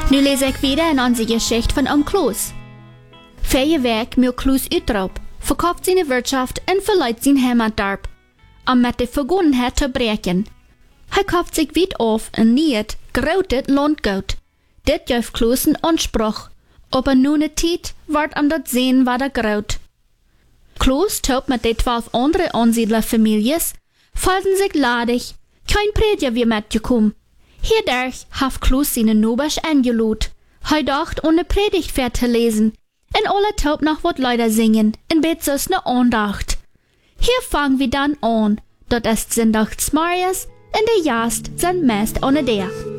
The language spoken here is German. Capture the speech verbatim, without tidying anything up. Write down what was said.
Nu lese ich wieder in onze Geschichte von Oom Kloos. Vier Werk mit Kloos Utrop, verkauft seine Wirtschaft und verleiht sein Heimatdorp, um mit der Vergangenheit zu brechen. Er kauft sich weit auf und niet großes Landgut. Dit geeft Kloos een Anspruch, aber nun eine Zeit wird am dat sehen, was er graut. Kloos taubt mit den zwölf anderen Ansiedlerfamilies, falten sich ladig, kein Prediger wie mitgekommen. Hierdurch hat Kloos seine Nobers angelot. Hij dacht, ohne Predigt fer zu lesen, en alle taubt noch wat Leute singen, en bet sos ne Andacht. Hier fangen wir dann an, dat ist Sonntagsmorgens, en der Jast sind meist ohne der.